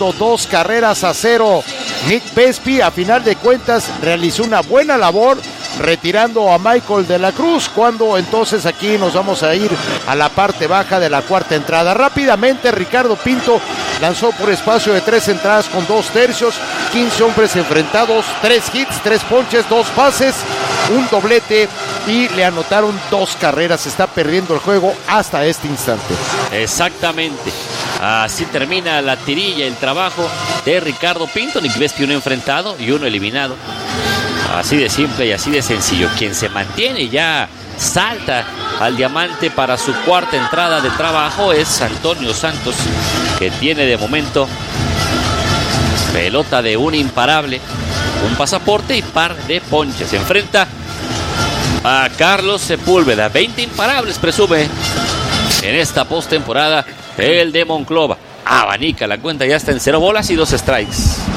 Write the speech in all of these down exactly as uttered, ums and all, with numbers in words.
ganando dos carreras a cero. Nick Vespi, a final de cuentas, realizó una buena labor retirando a Michael de la Cruz, cuando entonces aquí nos vamos a ir a la parte baja de la cuarta entrada. Rápidamente Ricardo Pinto lanzó por espacio de tres entradas con dos tercios, quince hombres enfrentados, tres hits, tres ponches, dos pases, un doblete y le anotaron dos carreras. Está perdiendo el juego hasta este instante. Exactamente. Así termina la tirilla, el trabajo de Ricardo Pinto. Nick Vespi uno enfrentado y uno eliminado. Así de simple y así de sencillo. Quien se mantiene ya salta al diamante para su cuarta entrada de trabajo es Antonio Santos, que tiene de momento pelota de un imparable, un pasaporte y par de ponches. Se enfrenta a Carlos Sepúlveda. veinte imparables presume en esta postemporada el de Monclova. Abanica la cuenta, ya está en cero bolas y dos strikes.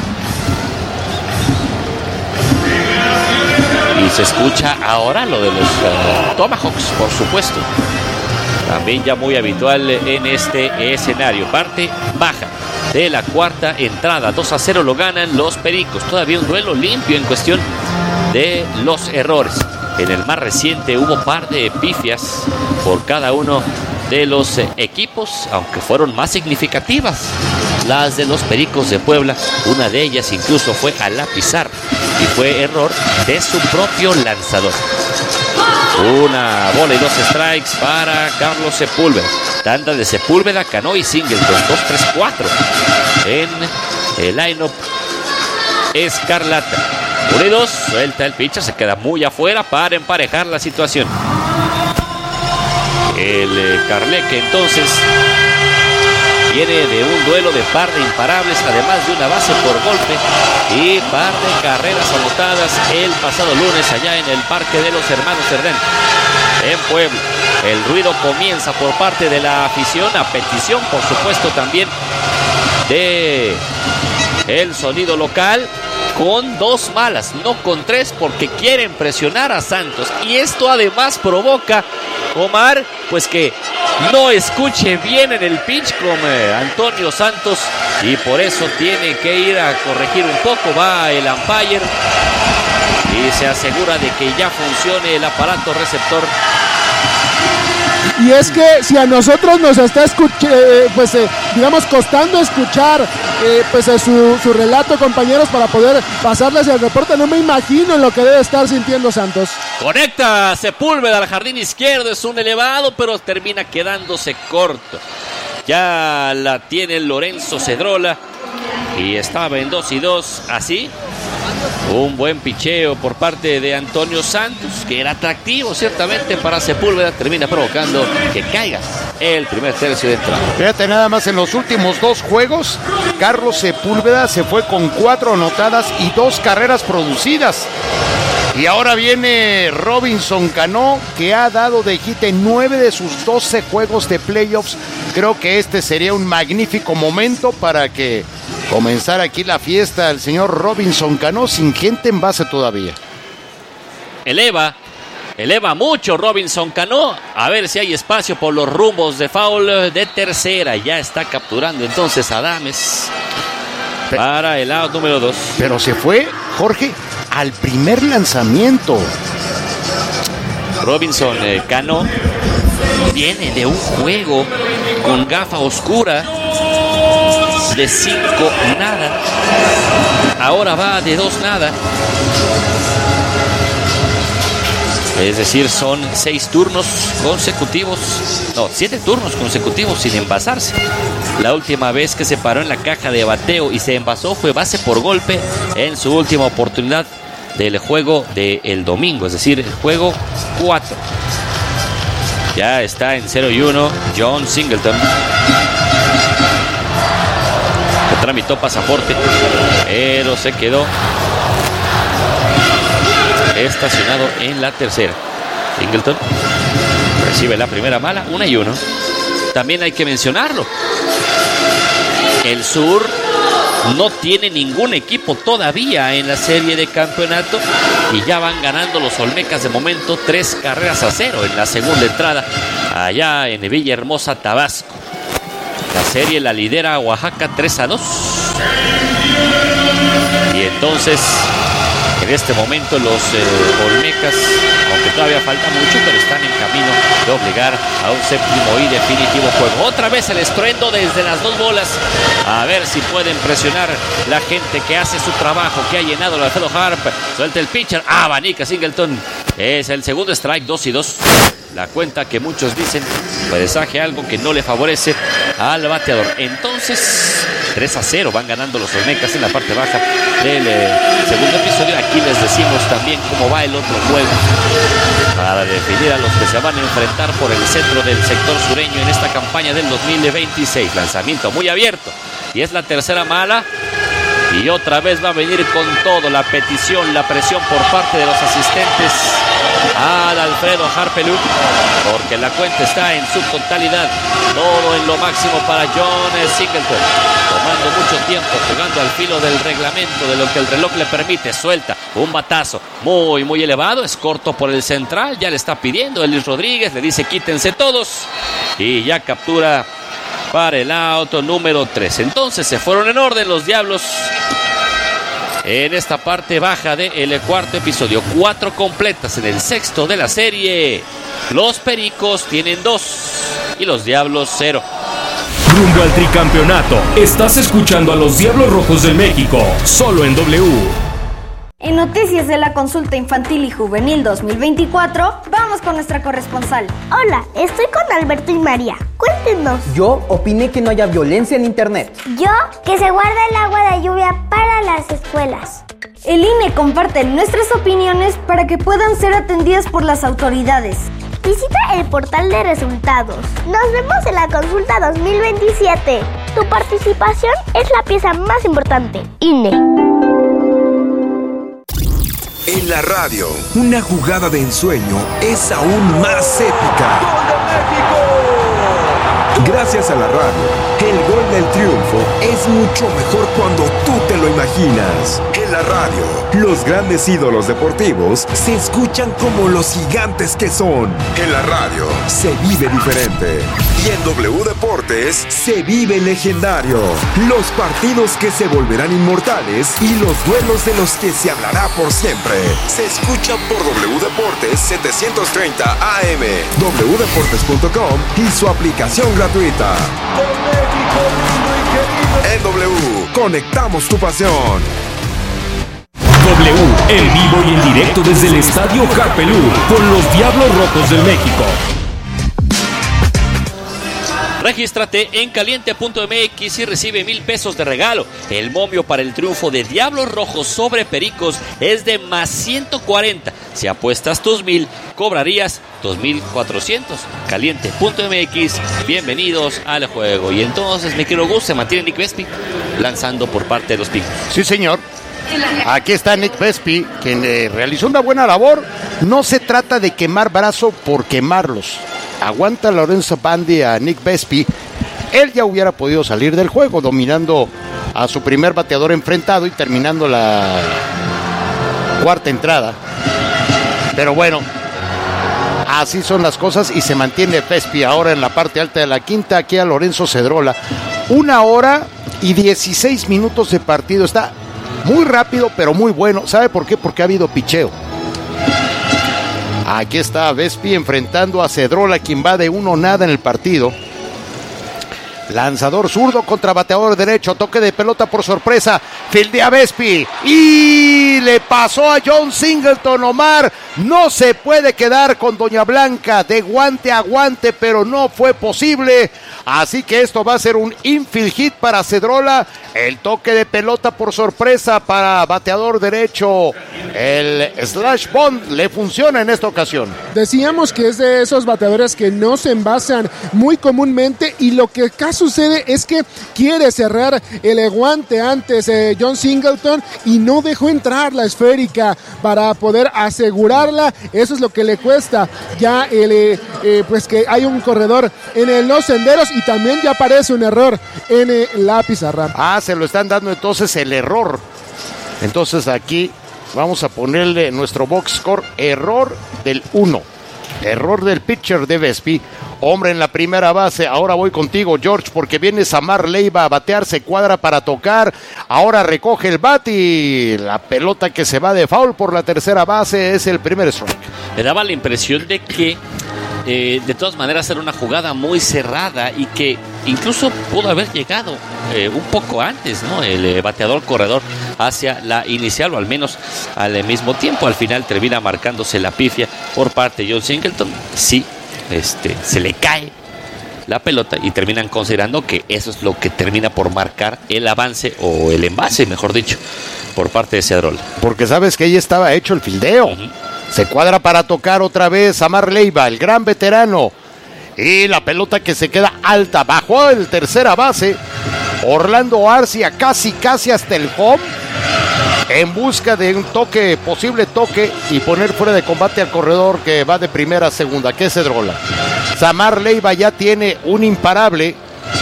Y se escucha ahora lo de los uh, Tomahawks, por supuesto. También ya muy habitual en este escenario. Parte baja de la cuarta entrada. dos a cero lo ganan los Pericos. Todavía un duelo limpio en cuestión de los errores. En el más reciente hubo par de pifias por cada uno de los eh, equipos, aunque fueron más significativas las de los Pericos de Puebla. Una de ellas incluso fue a la pizarra y fue error de su propio lanzador. Una bola y dos strikes para Carlos Sepúlveda. Tanda de Sepúlveda, Cano y Singleton. dos tres cuatro en el line-up escarlata. uno y dos, suelta el pitcher, se queda muy afuera para emparejar la situación. El eh, Carleque entonces viene de un duelo de par de imparables, además de una base por golpe y par de carreras anotadas el pasado lunes allá en el Parque de los Hermanos Cerdán en Puebla. El ruido comienza por parte de la afición, a petición por supuesto también de el sonido local, con dos malas, no con tres, porque quieren presionar a Santos. Y esto además provoca, Omar, pues que no escuche bien en el pitch con eh, Antonio Santos, y por eso tiene que ir a corregir un poco. Va el umpire y se asegura de que ya funcione el aparato receptor. Y es que si a nosotros nos está escuchando, eh, pues eh, digamos costando escuchar eh, pues eh, su, su relato, compañeros, para poder pasarles el reporte, no me imagino en lo que debe estar sintiendo Santos. Conecta Sepúlveda al jardín izquierdo, es un elevado, pero termina quedándose corto. Ya la tiene Lorenzo Cedrola y estaba en dos y dos, así. Un buen picheo por parte de Antonio Santos, que era atractivo ciertamente para Sepúlveda, termina provocando que caiga el primer tercio de entrada. Fíjate nada más, en los últimos dos juegos, Carlos Sepúlveda se fue con cuatro anotadas y dos carreras producidas. Y ahora viene Robinson Cano, que ha dado de hit en nueve de sus doce juegos de playoffs. Creo que este sería un magnífico momento para que comenzara aquí la fiesta el señor Robinson Cano, sin gente en base todavía. Eleva, eleva mucho Robinson Cano. A ver si hay espacio por los rumbos de foul de tercera. Ya está capturando entonces Adames para el out número dos. Pero se fue, Jorge, al primer lanzamiento. Robinson eh, Cano viene de un juego con gafa oscura de cinco nada. Ahora va de dos nada. Es decir, son seis turnos consecutivos, no, siete turnos consecutivos sin envasarse. La última vez que se paró en la caja de bateo y se envasó fue base por golpe en su última oportunidad del juego del domingo, es decir, el juego cuatro. Ya está en cero y uno John Singleton. Que tramitó pasaporte, pero se quedó estacionado en la tercera. Singleton recibe la primera mala, una y uno. También hay que mencionarlo, el Sur no tiene ningún equipo todavía en la serie de campeonato y ya van ganando los Olmecas de momento tres carreras a cero en la segunda entrada allá en Villahermosa, Tabasco. La serie la lidera Oaxaca tres a dos. Y entonces, en este momento los eh, Olmecas, aunque todavía falta mucho, pero están en camino de obligar a un séptimo y definitivo juego. Otra vez el estruendo desde las dos bolas. A ver si pueden presionar la gente que hace su trabajo, que ha llenado el Alfredo Harp. Suelta el pitcher. Ah, abanica Singleton. Es el segundo strike, dos y dos. La cuenta que muchos dicen presagia algo que no le favorece al bateador. Entonces, tres a cero van ganando los Olmecas en la parte baja del eh, segundo episodio. Aquí les decimos también cómo va el otro juego para definir a los que se van a enfrentar por el centro del sector sureño en esta campaña del dos mil veintiséis. Lanzamiento muy abierto y es la tercera mala. Y otra vez va a venir con todo la petición, la presión por parte de los asistentes al Alfredo Harpelú, porque la cuenta está en su totalidad, todo en lo máximo para John Singleton, tomando mucho tiempo, jugando al filo del reglamento, de lo que el reloj le permite. Suelta un batazo muy muy elevado, es corto por el central, ya le está pidiendo Elis Rodríguez, le dice quítense todos y ya captura para el auto número tres. Entonces se fueron en orden los Diablos en esta parte baja del cuarto episodio. Cuatro completas en el sexto de la serie. Los Pericos tienen dos y los Diablos cero. Rumbo al tricampeonato. Estás escuchando a los Diablos Rojos del México, solo en W. En noticias de la consulta infantil y juvenil dos mil veinticuatro, vamos con nuestra corresponsal. Hola, estoy con Alberto y María. Cuéntenos. Yo opiné que no haya violencia en internet. Yo, que se guarda el agua de lluvia para las escuelas. El I N E comparte nuestras opiniones para que puedan ser atendidas por las autoridades. Visita el portal de resultados. Nos vemos en la consulta dos mil veintisiete. Tu participación es la pieza más importante. I N E. En la radio, una jugada de ensueño es aún más épica. ¡Gol de México! Gracias a la radio, el gol del triunfo es mucho mejor cuando tú te lo imaginas. En la radio, los grandes ídolos deportivos se escuchan como los gigantes que son. En la radio, se vive diferente. Y en W Deportes, se vive legendario. Los partidos que se volverán inmortales y los duelos de los que se hablará por siempre. Se escuchan por W Deportes setecientos treinta A M, w deportes punto com y su aplicación gratuita. En W, conectamos tu pasión. W, en vivo y en directo desde el Estadio Harpelú, con los Diablos Rojos del México. Regístrate en caliente punto m x y recibe mil pesos de regalo. El momio para el triunfo de Diablos Rojos sobre Pericos es de más ciento cuarenta. Si apuestas tus mil, cobrarías dos mil cuatrocientos. caliente punto m x, bienvenidos al juego. Y entonces, mi querido Gus, se mantiene Nick Vespi lanzando por parte de los Picos. Sí, señor. Aquí está Nick Vespi, quien eh, realizó una buena labor. No se trata de quemar brazo por quemarlos. Aguanta Lorenzo Bandi a Nick Vespi. Él ya hubiera podido salir del juego dominando a su primer bateador enfrentado y terminando la cuarta entrada. Pero bueno, así son las cosas y se mantiene Vespi ahora en la parte alta de la quinta. Aquí a Lorenzo Cedrola. Una hora y dieciséis minutos de partido. Está muy rápido, pero muy bueno. ¿Sabe por qué? Porque ha habido picheo. Aquí está Vespi enfrentando a Cedrola, quien va de uno nada en el partido. Lanzador zurdo contra bateador derecho. Toque de pelota por sorpresa. Fildea Vespi. Y le pasó a John Singleton. Omar no se puede quedar con Doña Blanca de guante a guante, pero no fue posible. Así que esto va a ser un infield hit para Cedrola. El toque de pelota por sorpresa para bateador derecho. El slash bond le funciona en esta ocasión. Decíamos que es de esos bateadores que no se envasan muy comúnmente y lo que acá sucede es que quiere cerrar el guante antes eh, John Singleton y no dejó entrar la esférica para poder asegurarla. Eso es lo que le cuesta ya el, eh, eh, pues que hay un corredor en el, los senderos y también ya aparece un error en eh, la pizarra. Ah, se lo están dando entonces el error. Entonces aquí vamos a ponerle nuestro box score, error del uno. Error del pitcher de Vespi. Hombre en la primera base. Ahora voy contigo, George, porque viene Samar Leiva a batear, se cuadra para tocar. Ahora recoge el bat y la pelota que se va de foul por la tercera base es el primer strike. Me daba la impresión de que eh, de todas maneras era una jugada muy cerrada y que incluso pudo haber llegado eh, un poco antes, ¿no? El eh, bateador corredor hacia la inicial, o al menos al mismo tiempo. Al final termina marcándose la pifia por parte de John Singleton. Sí, este, se le cae la pelota y terminan considerando que eso es lo que termina por marcar el avance o el envase, mejor dicho, por parte de Cedrola. Porque sabes que ahí estaba hecho el fildeo. Uh-huh. Se cuadra para tocar otra vez Samar Leiva, el gran veterano. Y la pelota que se queda alta, bajó el tercera base. Orlando Arcia casi, casi hasta el home, en busca de un toque, posible toque, y poner fuera de combate al corredor que va de primera a segunda, que es Cedrola. Samar Leiva ya tiene un imparable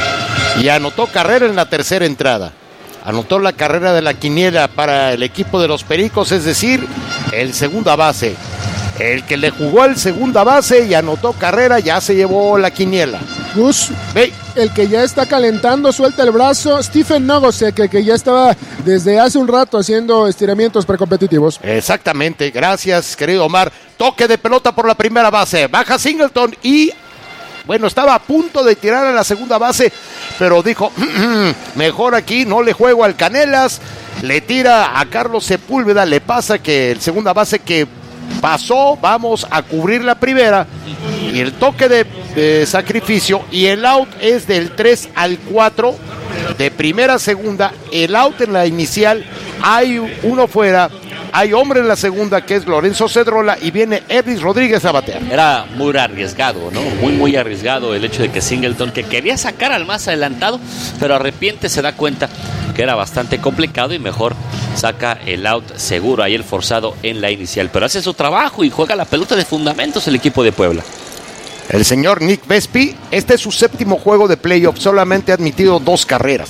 y anotó carrera en la tercera entrada. Anotó la carrera de la quiniela para el equipo de los Pericos, es decir, el segunda base. El que le jugó al segunda base y anotó carrera ya se llevó la quiniela. Gus, Ve. el que ya está calentando, suelta el brazo, Stephen Nogosek, que, que ya estaba desde hace un rato haciendo estiramientos precompetitivos. Exactamente, gracias querido Omar. Toque de pelota por la primera base, baja Singleton y... bueno, estaba a punto de tirar a la segunda base, pero dijo, mejor aquí no le juego al Canelas. Le tira a Carlos Sepúlveda, le pasa que el segunda base que pasó, vamos a cubrir la primera, y el toque de, de sacrificio, y el out es del tres al cuatro, de primera a segunda, el out en la inicial, hay uno fuera. Hay hombre en la segunda que es Lorenzo Cedrola y viene Erlis Rodríguez a batear. Era muy arriesgado, ¿no? Muy, muy arriesgado el hecho de que Singleton, que quería sacar al más adelantado, pero arrepiente, se da cuenta que era bastante complicado y mejor saca el out seguro, ahí el forzado en la inicial. Pero hace su trabajo y juega la pelota de fundamentos el equipo de Puebla. El señor Nick Vespi, este es su séptimo juego de playoff, solamente ha admitido dos carreras.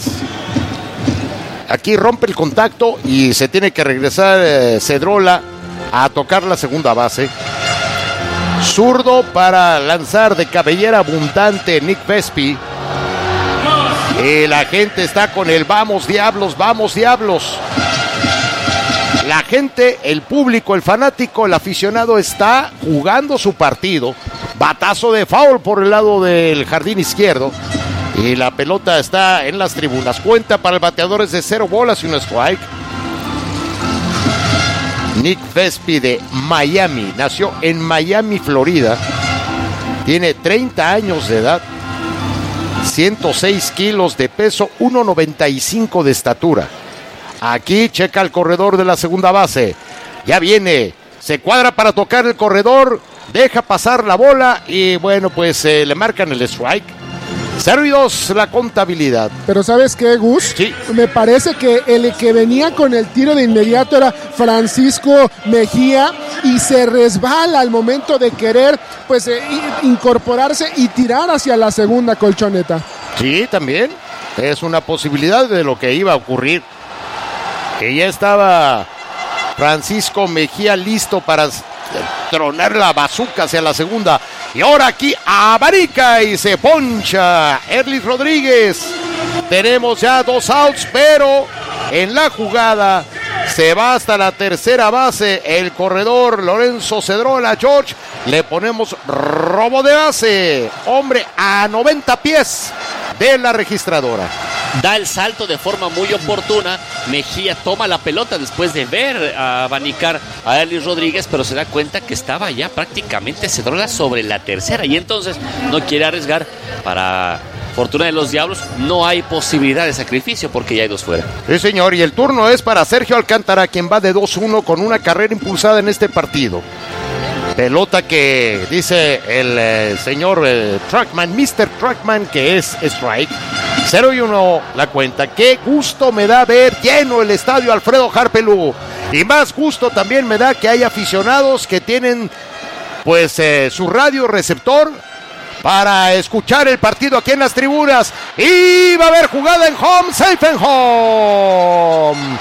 Aquí rompe el contacto y se tiene que regresar eh, Cedrola a tocar la segunda base. Zurdo para lanzar de cabellera abundante Nick Vespi. Y la gente está con el vamos diablos, vamos diablos. La gente, el público, el fanático, el aficionado está jugando su partido. Batazo de foul por el lado del jardín izquierdo. Y la pelota está en las tribunas. Cuenta para el bateador es de cero bolas y un strike. Nick Vespi de Miami. Nació en Miami, Florida. Tiene treinta años de edad. ciento seis kilos de peso. uno noventa y cinco de estatura. Aquí checa el corredor de la segunda base. Ya viene. Se cuadra para tocar el corredor. Deja pasar la bola. Y bueno, pues eh, le marcan el strike. cero y dos la contabilidad. Pero ¿sabes qué, Gus? Sí. Me parece que el que venía con el tiro de inmediato era Francisco Mejía y se resbala al momento de querer pues eh, incorporarse y tirar hacia la segunda colchoneta. Sí, también es una posibilidad de lo que iba a ocurrir. Que ya estaba Francisco Mejía listo para tronar la bazuca hacia la segunda. Y ahora aquí abarica y se poncha Erlis Rodríguez. Tenemos ya dos outs, pero en la jugada se va hasta la tercera base el corredor Lorenzo Cedrola. George, le ponemos robo de base. Hombre a noventa pies de la registradora. Da el salto de forma muy oportuna. Mejía toma la pelota después de ver a abanicar a Erlis Rodríguez, pero se da cuenta que estaba ya prácticamente Cedrola sobre la tercera y entonces no quiere arriesgar. Para fortuna de los Diablos no hay posibilidad de sacrificio porque ya hay dos fuera. Sí, señor, y el turno es para Sergio Alcántara, quien va de dos uno con una carrera impulsada en este partido. Pelota que dice el eh, señor eh, Truckman, mister Truckman, que es strike. cero y uno la cuenta. Qué gusto me da ver lleno el estadio Alfredo Harpelú. Y más gusto también me da que hay aficionados que tienen pues eh, su radio receptor para escuchar el partido aquí en las tribunas. Y va a haber jugada en home, safe en home.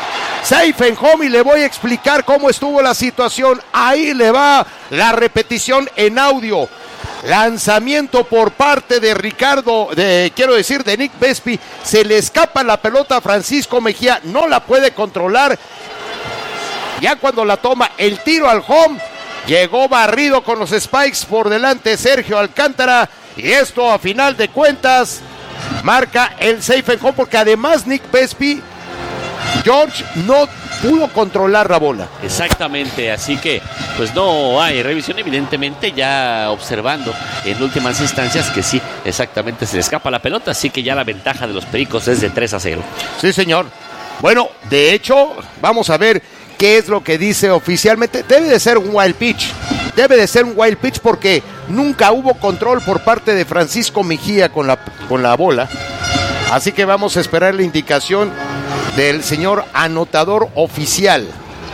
safe en home y le voy a explicar cómo estuvo la situación. Ahí le va la repetición en audio. Lanzamiento por parte de Ricardo, de, quiero decir, de Nick Vespi. Se le escapa la pelota a Francisco Mejía, no la puede controlar. Ya cuando la toma el tiro al home, llegó barrido con los spikes por delante Sergio Alcántara. Y esto a final de cuentas marca el safe en home, porque además Nick Vespi, George, no pudo controlar la bola. Exactamente, así que pues no hay revisión, evidentemente ya observando en últimas instancias que sí, exactamente se le escapa la pelota, así que ya la ventaja de los Pericos es de tres a cero. Sí, señor. Bueno, de hecho, vamos a ver qué es lo que dice oficialmente. Debe de ser un wild pitch, debe de ser un wild pitch porque nunca hubo control por parte de Francisco Mejía con la, con la bola. Así que vamos a esperar la indicación del señor anotador oficial.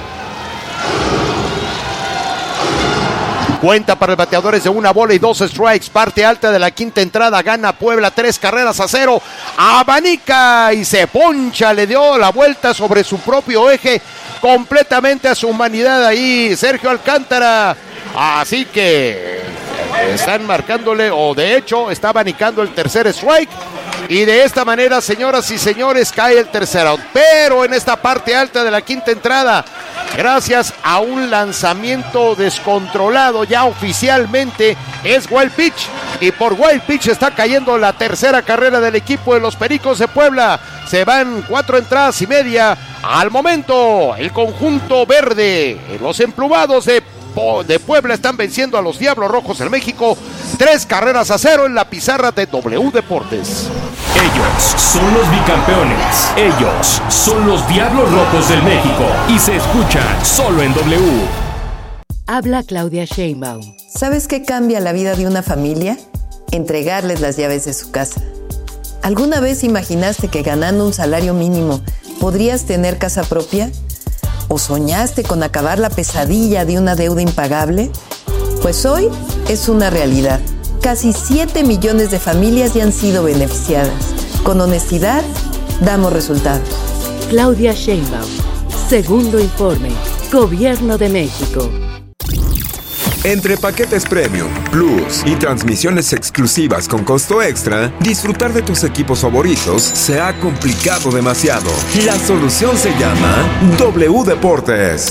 Cuenta para el bateador es de una bola y dos strikes. Parte alta de la quinta entrada. Gana Puebla tres carreras a cero. Abanica y se poncha. Le dio la vuelta sobre su propio eje. Completamente a su humanidad ahí Sergio Alcántara. Así que están marcándole, o de hecho está abanicando el tercer strike. Y de esta manera, señoras y señores, cae el tercer out. Pero en esta parte alta de la quinta entrada, gracias a un lanzamiento descontrolado, ya oficialmente es wild pitch. Y por wild pitch está cayendo la tercera carrera del equipo de los Pericos de Puebla. Se van cuatro entradas y media. Al momento, el conjunto verde, los emplumados de de Puebla están venciendo a los Diablos Rojos en México, tres carreras a cero en la pizarra de W Deportes. Ellos son los bicampeones, ellos son los Diablos Rojos del México y se escuchan solo en W. Habla Claudia Sheinbaum. ¿Sabes qué cambia la vida de una familia? Entregarles las llaves de su casa. ¿Alguna vez imaginaste que ganando un salario mínimo podrías tener casa propia? ¿O soñaste con acabar la pesadilla de una deuda impagable? Pues hoy es una realidad. Casi siete millones de familias ya han sido beneficiadas. Con honestidad, damos resultados. Claudia Sheinbaum. Segundo informe. Gobierno de México. Entre paquetes Premium, Plus y transmisiones exclusivas con costo extra, disfrutar de tus equipos favoritos se ha complicado demasiado. La solución se llama W Deportes.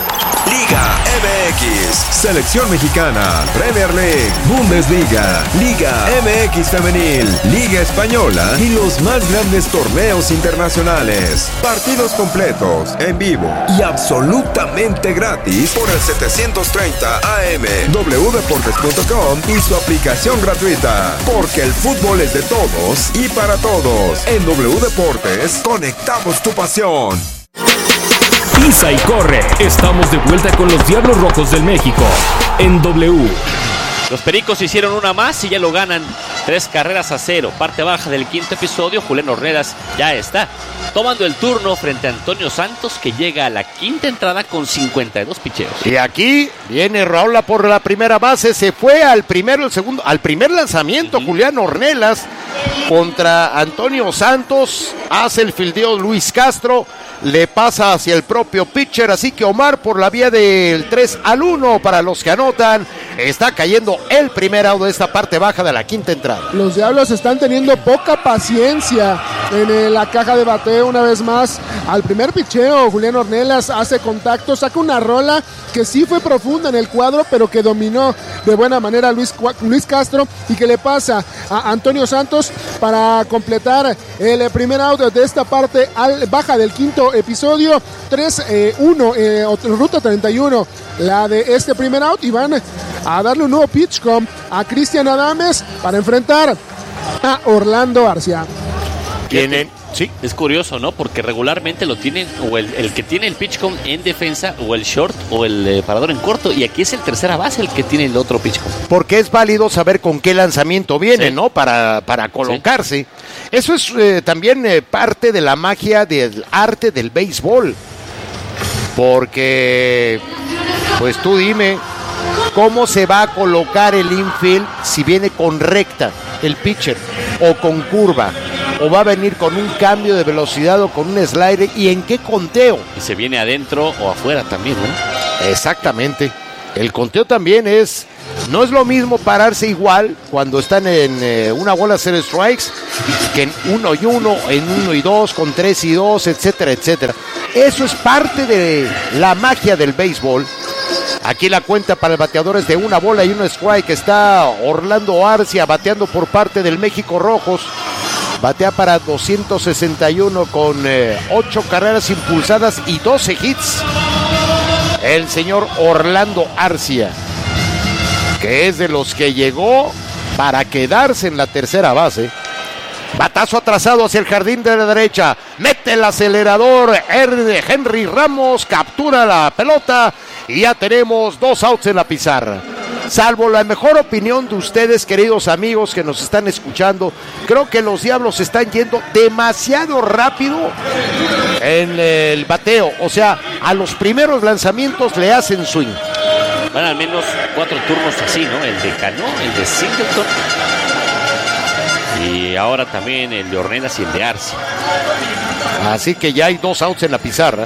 Liga M X, Selección Mexicana, Premier League, Bundesliga, Liga M X Femenil, Liga Española y los más grandes torneos internacionales. Partidos completos, en vivo y absolutamente gratis por el setecientos treinta A M, w deportes punto com y su aplicación gratuita. Porque el fútbol es de todos y para todos. En W Deportes, conectamos tu pasión. Pisa y corre. Estamos de vuelta con los Diablos Rojos del México en W. Los Pericos hicieron una más y ya lo ganan. Tres carreras a cero. Parte baja del quinto episodio. Julián Ornelas ya está tomando el turno frente a Antonio Santos, que llega a la quinta entrada con cincuenta y dos picheos. Y aquí viene Raúl por la primera base. Se fue al primero, el segundo, al primer lanzamiento. Uh-huh. Julián Ornelas contra Antonio Santos. Hace el fildeo Luis Castro. Le pasa hacia el propio pitcher, así que Omar por la vía del tres al uno para los que anotan. Está cayendo el primer out de esta parte baja de la quinta entrada. Los Diablos están teniendo poca paciencia en la caja de bateo una vez más. Al primer picheo, Julián Ornelas hace contacto, saca una rola que sí fue profunda en el cuadro, pero que dominó de buena manera Luis, Luis Castro, y que le pasa a Antonio Santos para completar el primer out de esta parte al, baja del quinto episodio. tres uno, eh, ruta treinta y uno, la de este primer out, y van a darle un nuevo pitch com a Cristian Adames para enfrentar a Orlando Arcia. Tienen, sí, es curioso, ¿no? Porque regularmente lo tienen o el, el que tiene el pitchcom en defensa, o el short, o el eh, parador en corto, y aquí es el tercera base el que tiene el otro pitchcom. Porque es válido saber con qué lanzamiento viene, sí, ¿no? Para, para colocarse. Sí. Eso es eh, también eh, parte de la magia del arte del béisbol. Porque, pues tú dime, ¿cómo se va a colocar el infield si viene con recta el pitcher o con curva? o va a venir con un cambio de velocidad o con un slider y en qué conteo. Y se viene adentro o afuera también, ¿no? Exactamente. El conteo también es, no es lo mismo pararse igual cuando están en eh, una bola cero strikes que en uno y uno, en uno y dos, con tres y dos, etcétera, etcétera. Eso es parte de la magia del béisbol. Aquí la cuenta para el bateador es de una bola y un strike. Está Orlando Arcia bateando por parte del México Rojos. Batea para doscientos sesenta y uno con eh, ocho carreras impulsadas y doce hits. El señor Orlando Arcia, que es de los que llegó para quedarse en la tercera base. Batazo atrasado hacia el jardín de la derecha. Mete el acelerador Henry Ramos. Captura la pelota. Y ya tenemos dos outs en la pizarra. Salvo la mejor opinión de ustedes, queridos amigos que nos están escuchando, creo que los Diablos están yendo demasiado rápido en el bateo. O sea, a los primeros lanzamientos le hacen swing. Van al menos cuatro turnos así, ¿no? El de Cano, el de Singleton. Y ahora también el de Ornelas y el de Arce. Así que ya hay dos outs en la pizarra.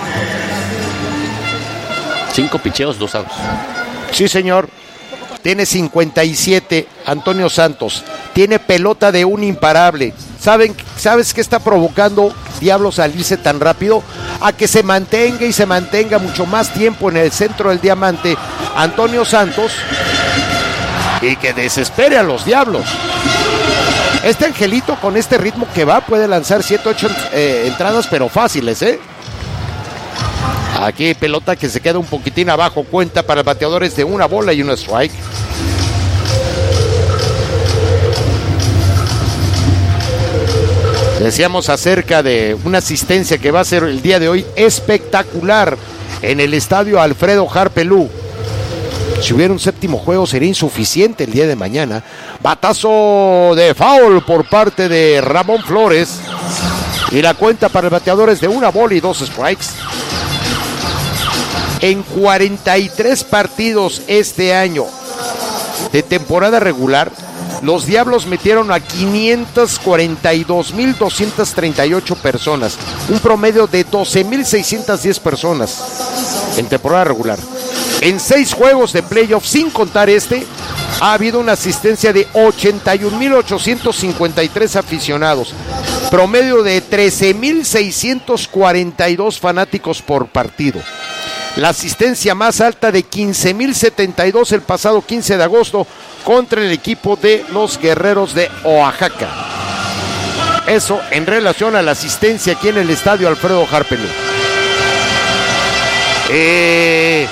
Cinco picheos, dos outs. Sí, señor. Tiene cincuenta y siete Antonio Santos. Tiene pelota de un imparable. ¿Saben, ¿Sabes qué está provocando Diablos salirse tan rápido? A que se mantenga y se mantenga mucho más tiempo en el centro del diamante Antonio Santos y que desespere a los Diablos. Este Angelito con este ritmo que va puede lanzar siete, ocho eh, entradas, pero fáciles, ¿eh? Aquí pelota que se queda un poquitín abajo, cuenta para bateadores de una bola y un strike. Decíamos acerca de una asistencia que va a ser el día de hoy espectacular en el estadio Alfredo Harpelú. Si hubiera un séptimo juego sería insuficiente el día de mañana. Batazo de foul por parte de Ramón Flores. Y la cuenta para el bateador es de una bola y dos strikes. En cuarenta y tres partidos este año de temporada regular, los Diablos metieron a quinientas cuarenta y dos mil doscientas treinta y ocho personas, un promedio de doce mil seiscientas diez personas en temporada regular. En seis juegos de playoff, sin contar este, ha habido una asistencia de ochenta y un mil ochocientos cincuenta y tres aficionados, promedio de trece mil seiscientos cuarenta y dos fanáticos por partido. La asistencia más alta de quince mil setenta y dos el pasado quince de agosto contra el equipo de los Guerreros de Oaxaca. Eso en relación a la asistencia aquí en el estadio Alfredo Harpelú. Eh,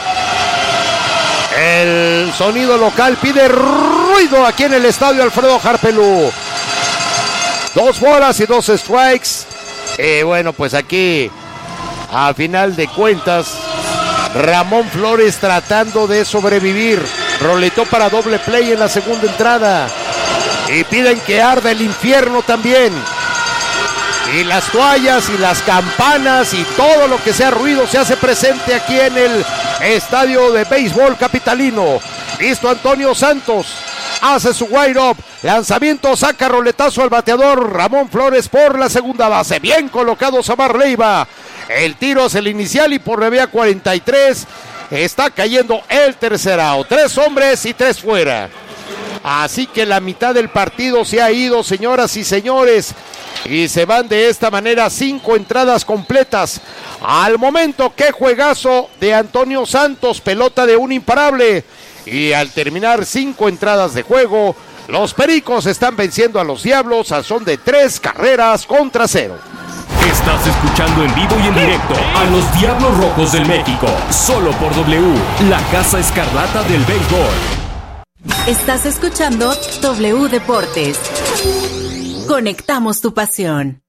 el sonido local pide ruido aquí en el estadio Alfredo Harpelú. Dos bolas y dos strikes. Eh, bueno, pues aquí, a final de cuentas, Ramón Flores tratando de sobrevivir. Roletó para doble play en la segunda entrada. Y piden que arda el infierno también. Y las toallas y las campanas y todo lo que sea ruido se hace presente aquí en el estadio de béisbol capitalino. Listo Antonio Santos. Hace su wide up. Lanzamiento, saca roletazo al bateador Ramón Flores por la segunda base. Bien colocado Samar Leiva. El tiro es el inicial y por la vía cuarenta y tres está cayendo el tercer out. Tres hombres y tres fuera. Así que la mitad del partido se ha ido, señoras y señores. Y se van de esta manera cinco entradas completas. Al momento, qué juegazo de Antonio Santos, pelota de un imparable. Y al terminar cinco entradas de juego, los Pericos están venciendo a los Diablos a son de tres carreras contra cero. Estás escuchando en vivo y en directo a los Diablos Rojos del México, solo por W, la Casa Escarlata del Béisbol. Estás escuchando W Deportes. Conectamos tu pasión.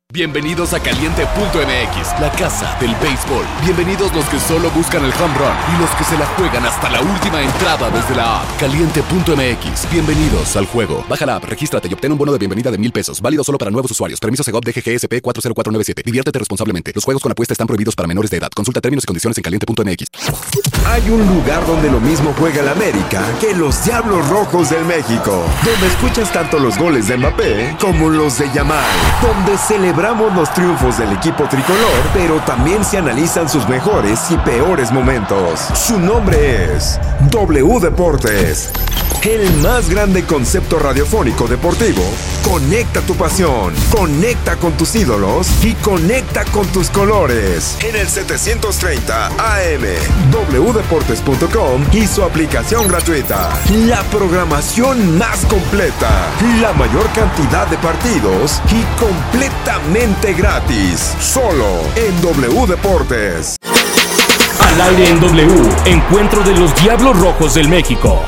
Bienvenidos a Caliente punto M X, la casa del béisbol. Bienvenidos los que solo buscan el home run y los que se la juegan hasta la última entrada desde la app. Caliente punto M X, bienvenidos al juego. Baja la app, regístrate y obtén un bono de bienvenida de mil pesos. Válido solo para nuevos usuarios. Permiso Segov D G G S P cuatro cero cuatro nueve siete. Diviértete responsablemente. Los juegos con apuesta están prohibidos para menores de edad. Consulta términos y condiciones en caliente punto M X. Hay un lugar donde lo mismo juega el América que los Diablos Rojos del México. Donde escuchas tanto los goles de Mbappé como los de Yamal. Donde celebramos los triunfos del equipo tricolor, pero también se analizan sus mejores y peores momentos. Su nombre es W Deportes. El más grande concepto radiofónico deportivo. Conecta tu pasión, conecta con tus ídolos y conecta con tus colores. En el setecientos treinta A M, w deportes punto com y su aplicación gratuita. La programación más completa, la mayor cantidad de partidos y completamente gratis. Solo en W Deportes. Al aire en W, encuentro de los Diablos Rojos del México.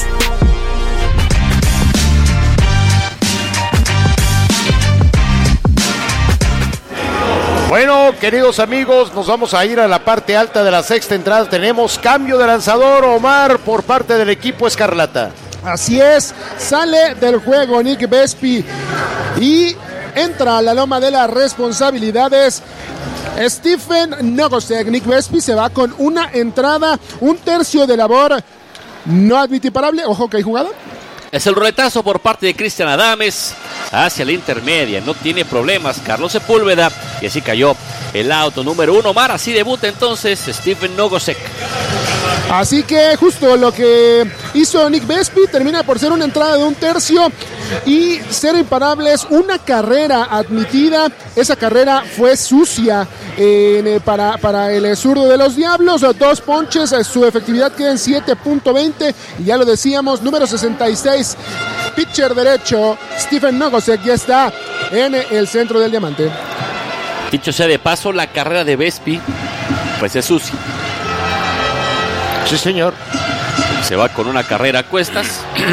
Bueno, queridos amigos, nos vamos a ir a la parte alta de la sexta entrada. Tenemos cambio de lanzador, Omar, por parte del equipo Escarlata. Así es, sale del juego Nick Vespi y entra a la loma de las responsabilidades Stephen Nogosek. Nick Vespi se va con una entrada, un tercio de labor no admitiparable. Ojo que hay jugada. Es el roletazo por parte de Cristian Adames hacia la intermedia. No tiene problemas Carlos Sepúlveda. Y así cayó el auto número uno. Omar, así debuta entonces Stephen Nogosek. Así que justo lo que hizo Nick Vespi termina por ser una entrada de un tercio y ser imparables. Una carrera admitida. Esa carrera fue sucia eh, para, para el zurdo de los Diablos. Dos ponches, su efectividad queda en siete punto veinte. Y ya lo decíamos, número sesenta y seis, pitcher derecho, Stephen Nogosek, ya está en el centro del diamante. Dicho sea de paso, la carrera de Vespi pues es sucia. Sí, señor. Se va con una carrera a cuestas,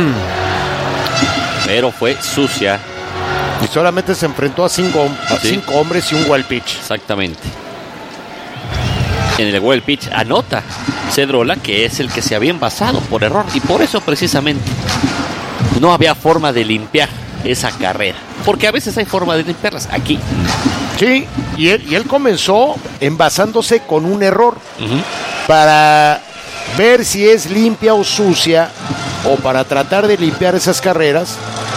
pero fue sucia. Y solamente se enfrentó a cinco, a ¿Sí? cinco hombres y un wild pitch. Exactamente. En el wild pitch anota Cedrola, que es el que se había envasado por error. Y por eso precisamente no había forma de limpiar esa carrera. Porque a veces hay forma de limpiarlas. Aquí sí, y él, y él comenzó envasándose con un error. Uh-huh. Para ver si es limpia o sucia, o para tratar de limpiar esas carreras,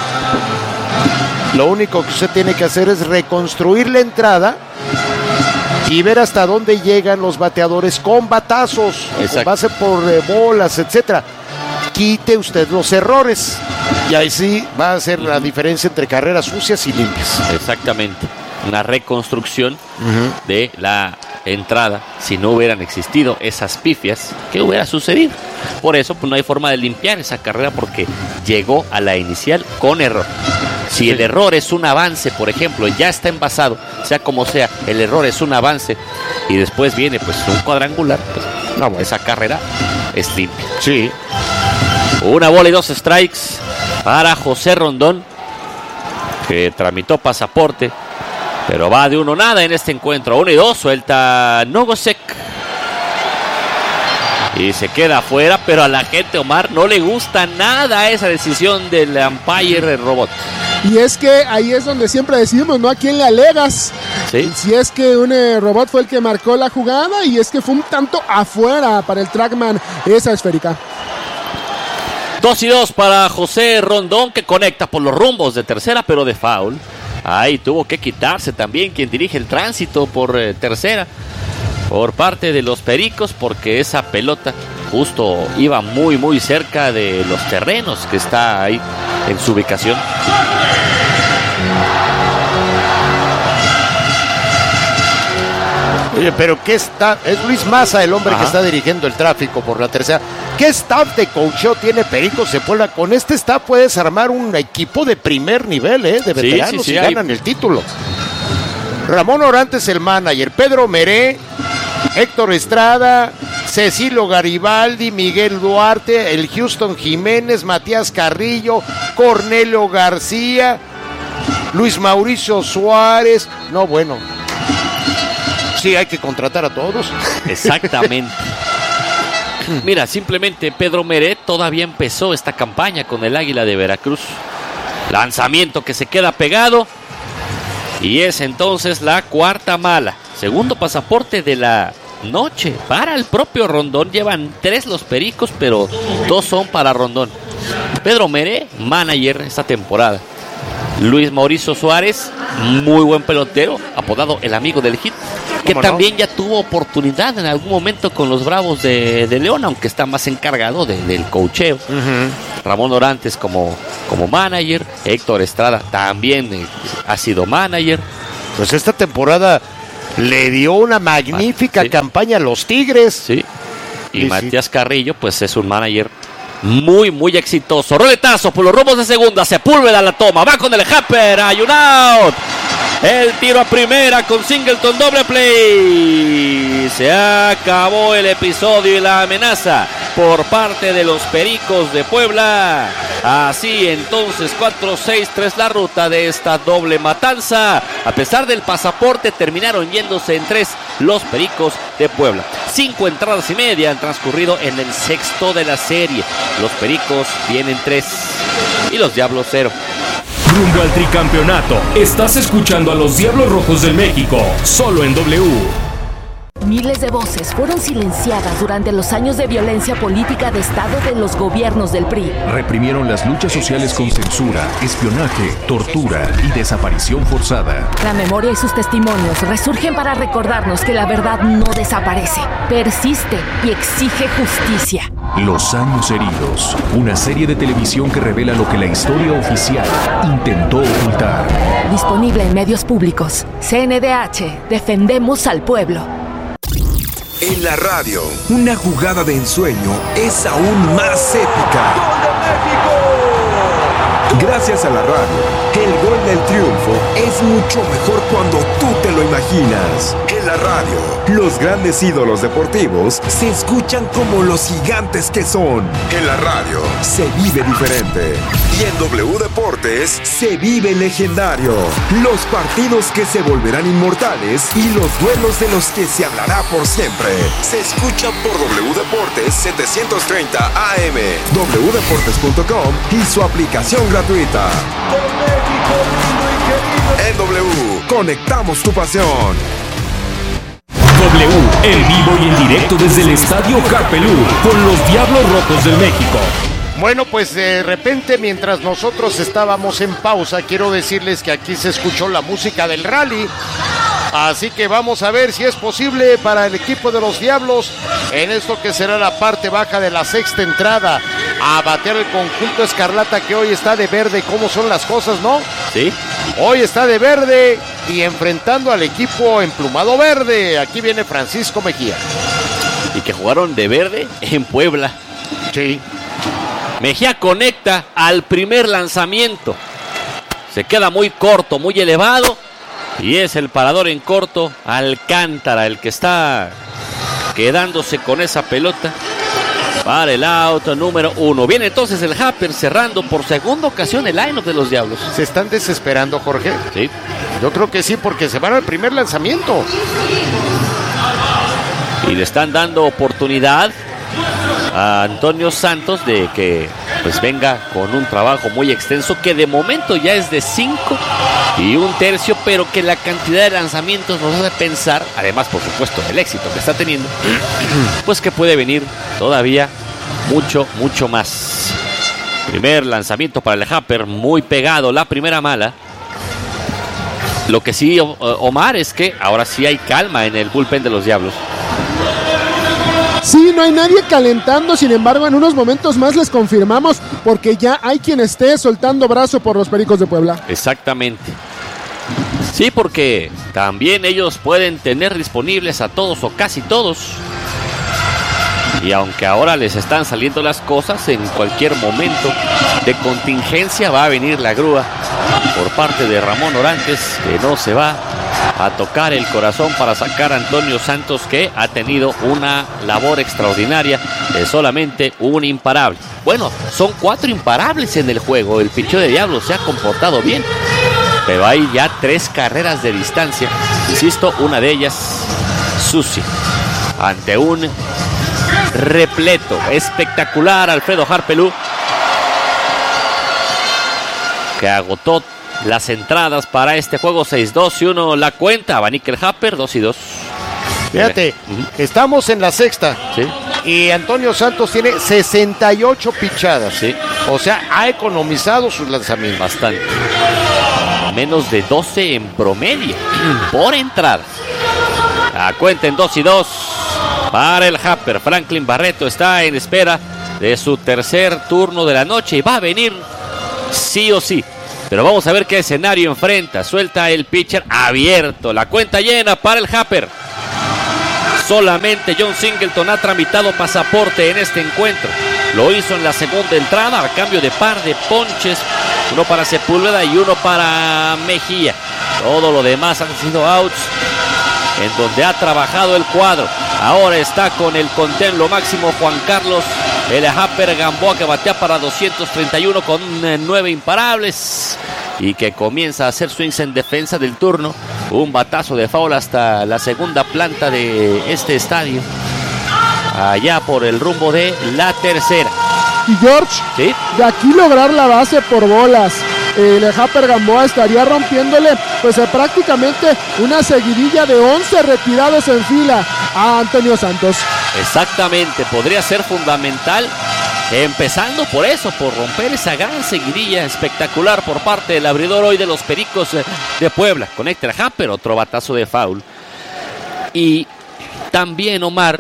lo único que usted tiene que hacer es reconstruir la entrada y ver hasta dónde llegan los bateadores con batazos, con base por eh, bolas, etcétera. Quite usted los errores y ahí sí va a ser uh-huh. la diferencia entre carreras sucias y limpias. Exactamente. Una reconstrucción uh-huh. de la entrada. Si no hubieran existido esas pifias, ¿qué hubiera sucedido? Por eso pues no hay forma de limpiar esa carrera, porque llegó a la inicial con error. Si el error es un avance, por ejemplo, ya está envasado, sea como sea, el error es un avance y después viene pues un cuadrangular, pues no, bueno, esa carrera es limpia. Sí. Una bola y dos strikes para José Rondón, que tramitó pasaporte, pero va de uno nada en este encuentro. Uno y dos, suelta Nogosek y se queda afuera, pero a la gente, Omar, no le gusta nada esa decisión del umpire robot. Y es que ahí es donde siempre decidimos, ¿no? ¿A quién le alegas? ¿Sí? Si es que un eh, robot fue el que marcó la jugada, y es que fue un tanto afuera para el trackman esa esférica. Dos y dos para José Rondón, que conecta por los rumbos de tercera, pero de foul. Ahí tuvo que quitarse también quien dirige el tránsito por eh, tercera, por parte de los Pericos, porque esa pelota justo iba muy muy cerca de los terrenos que está ahí en su ubicación. Oye, pero qué está, es Luis Maza el hombre Ajá. que está dirigiendo el tráfico por la tercera. ¿Qué staff de coacheo tiene Pericos de Puebla? Con este staff puedes armar un equipo de primer nivel, ¿eh? De veteranos sí, sí, sí, y hay... ganan el título. Ramón Orantes el manager, Pedro Meré, Héctor Estrada, Cecilio Garibaldi, Miguel Duarte, el Houston Jiménez, Matías Carrillo, Cornelio García, Luis Mauricio Suárez. No, bueno. Sí, hay que contratar a todos. Exactamente. Mira, simplemente Pedro Meret todavía empezó esta campaña con el Águila de Veracruz. Lanzamiento que se queda pegado. Y es entonces la cuarta mala. Segundo pasaporte de la noche para el propio Rondón. Llevan tres los Pericos, pero dos son para Rondón. Pedro Meret, manager esta temporada. Luis Mauricio Suárez, muy buen pelotero, apodado el amigo del hit, que también no? ya tuvo oportunidad en algún momento con los Bravos de, de León, aunque está más encargado de, del coacheo. Uh-huh. Ramón Orantes como, como manager, Héctor Estrada también eh, ha sido manager. Pues esta temporada le dio una magnífica sí. campaña a los Tigres. Sí. Y sí, Matías sí. Carrillo, pues es un manager muy, muy exitoso. Roletazo por los rumbos de segunda. Sepúlveda la toma. Va con el Happer. Hay un out. El tiro a primera con Singleton. Doble play. Se acabó el episodio y la amenaza por parte de los Pericos de Puebla. Así entonces cuatro seis tres la ruta de esta doble matanza. A pesar del pasaporte terminaron yéndose en tres los Pericos de Puebla. Cinco entradas y media han transcurrido en el sexto de la serie. Los Pericos tienen tres y los Diablos cero. Rumbo al tricampeonato. Estás escuchando a los Diablos Rojos del México, solo en W. Miles de voces fueron silenciadas durante los años de violencia política de Estado de los gobiernos del P R I. Reprimieron las luchas sociales con censura, espionaje, tortura y desaparición forzada. La memoria y sus testimonios resurgen para recordarnos que la verdad no desaparece, persiste y exige justicia. Los años heridos, una serie de televisión que revela lo que la historia oficial intentó ocultar. Disponible en medios públicos. C N D H, defendemos al pueblo. En la radio, una jugada de ensueño es aún más épica. ¡Gol de México! Gracias a la radio, el gol del triunfo es mucho mejor cuando tú te lo imaginas. En la radio, los grandes ídolos deportivos se escuchan como los gigantes que son. En la radio, se vive diferente. Y en W Deportes, se vive legendario. Los partidos que se volverán inmortales y los duelos de los que se hablará por siempre. Se escuchan por W Deportes setecientos treinta A M, w deportes punto com y su aplicación gratuita. En W, conectamos tu pasión. W, en vivo y en directo desde el Estadio Carpelú, con los Diablos Rojos del México. Bueno, pues de repente, mientras nosotros estábamos en pausa, quiero decirles que aquí se escuchó la música del rally. Así que vamos a ver si es posible para el equipo de los Diablos, en esto que será la parte baja de la sexta entrada, a batear el conjunto escarlata que hoy está de verde. ¿Cómo son las cosas, no? Sí. Hoy está de verde y enfrentando al equipo emplumado verde. Aquí viene Francisco Mejía. Y que jugaron de verde en Puebla. Sí. Mejía conecta al primer lanzamiento. Se queda muy corto, muy elevado. Y es el parador en corto, Alcántara, el que está quedándose con esa pelota para el auto número uno. Viene entonces el Happer cerrando por segunda ocasión el line-up de los Diablos. ¿Se están desesperando, Jorge? Sí. Yo creo que sí, porque se van al primer lanzamiento. Y le están dando oportunidad a Antonio Santos de que pues venga con un trabajo muy extenso, que de momento ya es de cinco y un tercio, pero que la cantidad de lanzamientos nos hace pensar, además por supuesto el éxito que está teniendo, pues que puede venir todavía mucho, mucho más. Primer lanzamiento para el Happer, muy pegado, la primera mala. Lo que sí, Omar, es que ahora sí hay calma en el bullpen de los Diablos. Sí, no hay nadie calentando, sin embargo, en unos momentos más les confirmamos, porque ya hay quien esté soltando brazo por los Pericos de Puebla. Exactamente. Sí, porque también ellos pueden tener disponibles a todos o casi todos. Y aunque ahora les están saliendo las cosas, en cualquier momento de contingencia va a venir la grúa por parte de Ramón Orantes, que no se va a tocar el corazón para sacar a Antonio Santos, que ha tenido una labor extraordinaria de solamente un imparable. Bueno, son cuatro imparables en el juego. El picheo de Diablos se ha comportado bien. pero hay ya tres carreras de distancia. Insisto, una de ellas sucia. Ante un repleto espectacular Alfredo Harpelú, que agotó las entradas para este juego. Seis dos y uno la cuenta. Va Nickel Happer, dos y dos. Fíjate, uh-huh. Estamos en la sexta. Sí. Y Antonio Santos tiene sesenta y ocho pichadas. Sí. O sea, ha economizado sus lanzamientos. Bastante. Menos de doce en promedio por entrada. La cuenta en dos y dos para el Happer. Franklin Barreto está en espera de su tercer turno de la noche y va a venir sí o sí. Pero vamos a ver qué escenario enfrenta. Suelta el pitcher abierto. La cuenta llena para el Happer. Solamente John Singleton ha tramitado pasaporte en este encuentro. Lo hizo en la segunda entrada a cambio de par de ponches. Uno para Sepúlveda y uno para Mejía. Todo lo demás han sido outs en donde ha trabajado el cuadro. Ahora está con el contén lo máximo Juan Carlos el Happer Gamboa, que batea para doscientos treinta y uno con nueve imparables y que comienza a hacer swings en defensa del turno. Un batazo de foul hasta la segunda planta de este estadio, allá por el rumbo de la tercera. Y George, ¿sí? De aquí lograr la base por bolas, el Happer Gamboa estaría rompiéndole pues eh, prácticamente una seguidilla de once retirados en fila a Antonio Santos. Exactamente, podría ser fundamental, empezando por eso, por romper esa gran seguidilla espectacular por parte del abridor hoy de los Pericos de Puebla. Conecta a Happer, otro batazo de foul. Y también, Omar,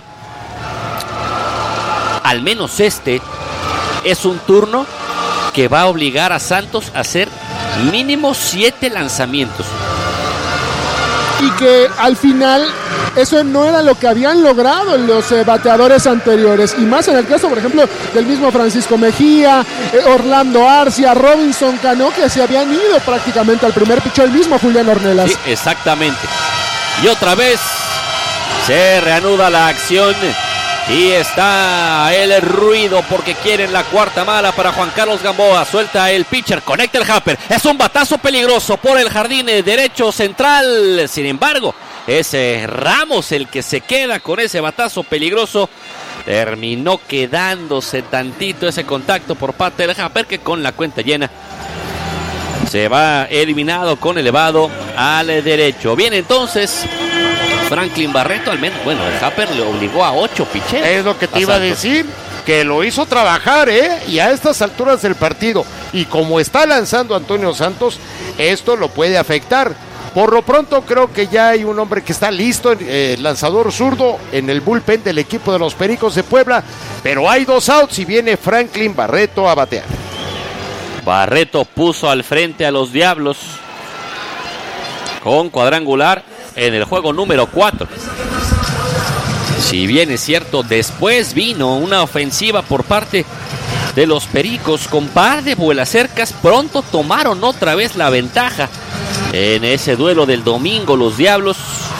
al menos este es un turno que va a obligar a Santos a hacer mínimo siete lanzamientos. Y que al final eso no era lo que habían logrado los eh, bateadores anteriores. Y más en el caso, por ejemplo, del mismo Francisco Mejía, eh, Orlando Arcia, Robinson Cano, que se habían ido prácticamente al primer pichó, el mismo Julián Ornelas. Sí, exactamente. Y otra vez se reanuda la acción. Y está el ruido porque quieren la cuarta mala para Juan Carlos Gamboa. Suelta el pitcher, conecta el Happer. Es un batazo peligroso por el jardín derecho central. Sin embargo, es Ramos el que se queda con ese batazo peligroso. Terminó quedándose tantito ese contacto por parte del Happer, que con la cuenta llena se va eliminado con elevado al derecho. Bien, entonces Franklin Barreto, al menos, bueno, el Happer le obligó a ocho picheos. Es lo que te iba a decir, que lo hizo trabajar, ¿eh? Y a estas alturas del partido, y como está lanzando Antonio Santos, esto lo puede afectar. Por lo pronto creo que ya hay un hombre que está listo, eh, lanzador zurdo en el bullpen del equipo de los Pericos de Puebla, pero hay dos outs y viene Franklin Barreto a batear. Barreto puso al frente a los Diablos con cuadrangular en el juego número cuatro. Si bien es cierto, después vino una ofensiva por parte de los Pericos con par de vuelas cercas. Pronto tomaron otra vez la ventaja en ese duelo del domingo los Diablos,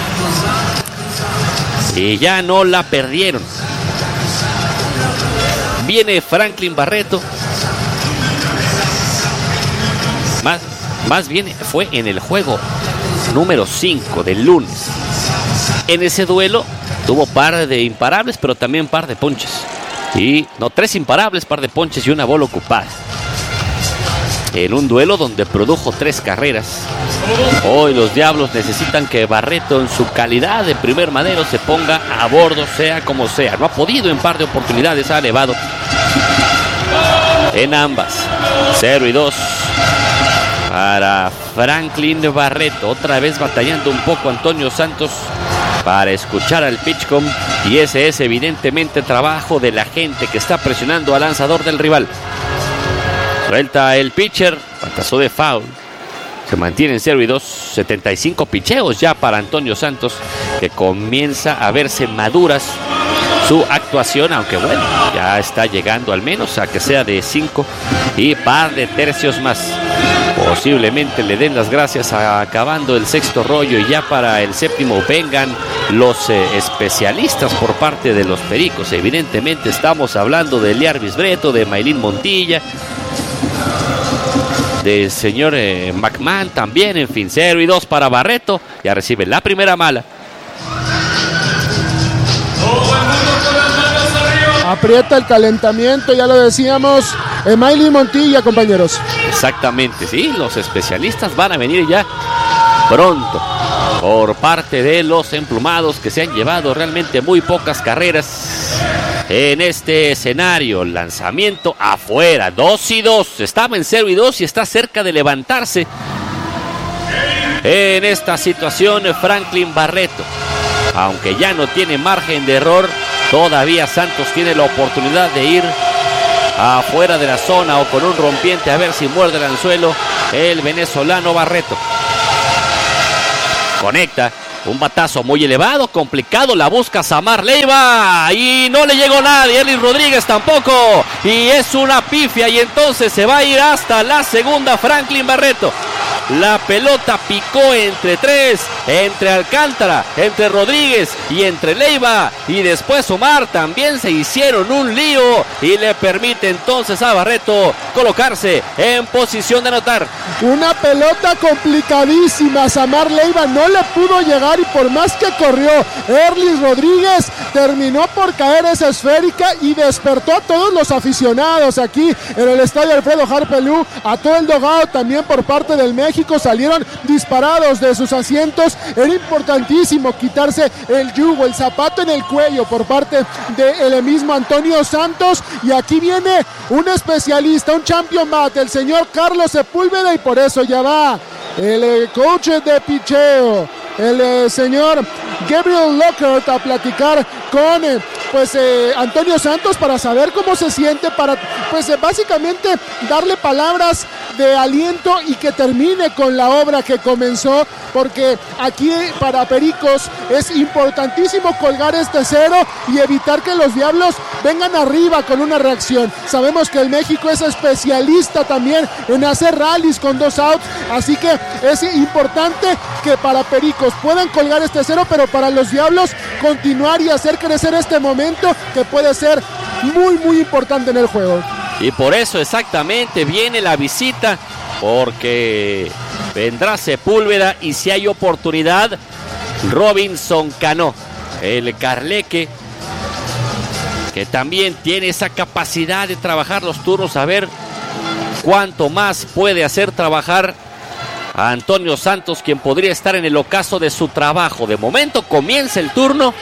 y ya no la perdieron. Viene Franklin Barreto. Más, más bien fue en el juego número cinco del lunes. En ese duelo tuvo par de imparables, pero también par de ponches. Y no, tres imparables, par de ponches y una bola ocupada. En un duelo donde produjo tres carreras. Hoy los Diablos necesitan que Barreto, en su calidad de primer madero, se ponga a bordo, sea como sea. No ha podido, en par de oportunidades ha elevado en ambas. Cero y dos para Franklin Barreto. Otra vez batallando un poco Antonio Santos para escuchar al pitchcom, y ese es evidentemente trabajo de la gente que está presionando al lanzador del rival. Suelta el pitcher, batazo de foul. Se mantiene en cero y dos, setenta y cinco picheos ya para Antonio Santos, que comienza a verse maduras su actuación, aunque bueno, ya está llegando al menos a que sea de cinco y par de tercios más. Posiblemente le den las gracias a, acabando el sexto rollo, y ya para el séptimo vengan los eh, especialistas por parte de los Pericos. Evidentemente estamos hablando de Eliar Bisbreto, de Maylin Montilla, del señor eh, McMahon también. En fin, cero y dos para Barreto. Ya recibe la primera mala. Aprieta el calentamiento, ya lo decíamos. Emily Montilla, compañeros. Exactamente, sí, los especialistas van a venir ya pronto por parte de los emplumados, que se han llevado realmente muy pocas carreras en este escenario. Lanzamiento afuera, dos y dos. Estaba en cero y dos y está cerca de levantarse en esta situación Franklin Barreto. Aunque ya no tiene margen de error, todavía Santos tiene la oportunidad de ir afuera de la zona o con un rompiente a ver si muerde el anzuelo el venezolano Barreto. Conecta, un batazo muy elevado, complicado, la busca Samar Leiva y no le llegó nadie, Erlis Rodríguez tampoco, y es una pifia y entonces se va a ir hasta la segunda Franklin Barreto. La pelota picó entre tres, entre Alcántara, entre Rodríguez y entre Leiva, y después Omar también se hicieron un lío y le permite entonces a Barreto colocarse en posición de anotar. Una pelota complicadísima, Samar Leiva no le pudo llegar y por más que corrió Erlis Rodríguez terminó por caer esa esférica y despertó a todos los aficionados aquí en el estadio Alfredo Harpelú, a todo el dogado también por parte del México. Salieron disparados de sus asientos. Era importantísimo quitarse el yugo, el zapato en el cuello por parte del mismo Antonio Santos, y aquí viene un especialista, un champion bat, el señor Carlos Sepúlveda, y por eso ya va el eh, coach de picheo, el eh, señor Gabriel Lockhart, a platicar con eh, pues eh, Antonio Santos para saber cómo se siente, para pues eh, básicamente darle palabras de aliento y que termine con la obra que comenzó, porque aquí para Pericos es importantísimo colgar este cero y evitar que los Diablos vengan arriba con una reacción. Sabemos que el México es especialista también en hacer rallies con dos outs, así que es importante que para Pericos puedan colgar este cero, pero para los Diablos continuar y hacer crecer este momento que puede ser muy muy importante en el juego. Y por eso exactamente viene la visita, porque vendrá Sepúlveda y si hay oportunidad, Robinson Cano, el carleque, que también tiene esa capacidad de trabajar los turnos, a ver cuánto más puede hacer trabajar a Antonio Santos, quien podría estar en el ocaso de su trabajo. De momento comienza el turno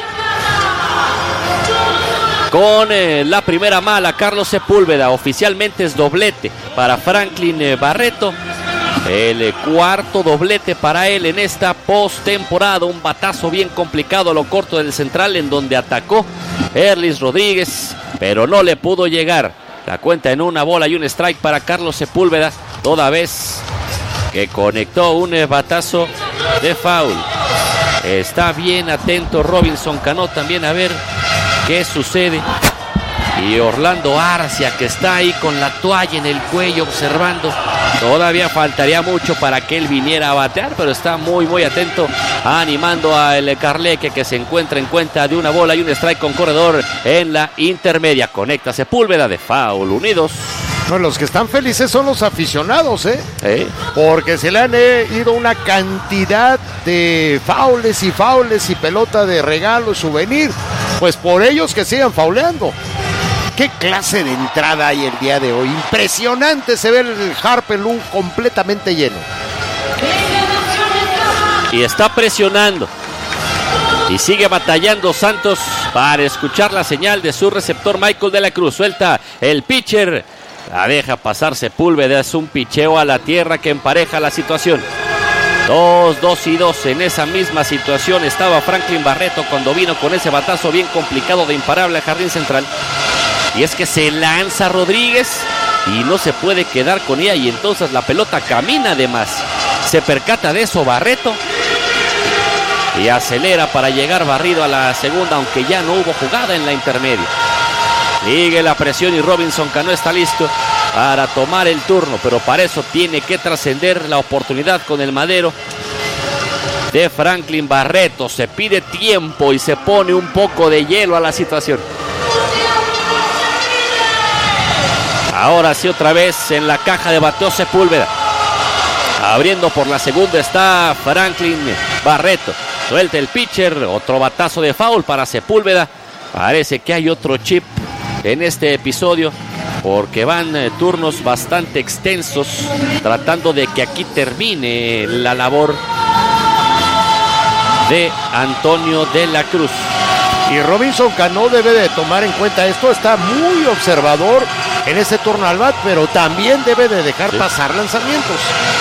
con eh, la primera mala, Carlos Sepúlveda. Oficialmente es doblete para Franklin eh, Barreto. El eh, cuarto doblete para él en esta postemporada. Un batazo bien complicado a lo corto del central, en donde atacó Erlis Rodríguez, pero no le pudo llegar. La cuenta en una bola y un strike para Carlos Sepúlveda, toda vez que conectó un eh, batazo de foul. Está bien atento Robinson Cano también a ver qué sucede. Y Orlando Arcia, que está ahí con la toalla en el cuello observando. Todavía faltaría mucho para que él viniera a batear, pero está muy muy atento, animando a el Carleque, que se encuentra en cuenta de una bola y un strike con corredor en la intermedia. Conecta Sepúlveda de foul. Unidos. No, los que están felices son los aficionados, ¿eh? ¿Eh? Porque se le han eh, ido una cantidad de faules y faules y pelota de regalo, souvenir. Pues por ellos que sigan fauleando. ¿Qué clase de entrada hay el día de hoy? Impresionante, se ve el Harpelú completamente lleno. Y está presionando. Y sigue batallando Santos para escuchar la señal de su receptor Michael de la Cruz. Suelta el pitcher. La deja pasar Sepúlveda, es un picheo a la tierra que empareja la situación. Dos, dos y dos. En esa misma situación estaba Franklin Barreto cuando vino con ese batazo bien complicado de imparable al jardín central. Y es que se lanza Rodríguez y no se puede quedar con ella, y entonces la pelota camina de más. Se percata de eso Barreto y acelera para llegar barrido a la segunda, aunque ya no hubo jugada en la intermedia. Sigue la presión y Robinson Cano está listo para tomar el turno, pero para eso tiene que trascender la oportunidad con el madero de Franklin Barreto. Se pide tiempo y se pone un poco de hielo a la situación. Ahora sí, otra vez en la caja de bateo Sepúlveda. Abriendo por la segunda está Franklin Barreto. Suelta el pitcher, otro batazo de foul para Sepúlveda. Parece que hay otro chip en este episodio, porque van eh, turnos bastante extensos, tratando de que aquí termine la labor de Antonio de la Cruz. Y Robinson Cano debe de tomar en cuenta esto, está muy observador en ese turno al bat, pero también debe de dejar sí. pasar lanzamientos.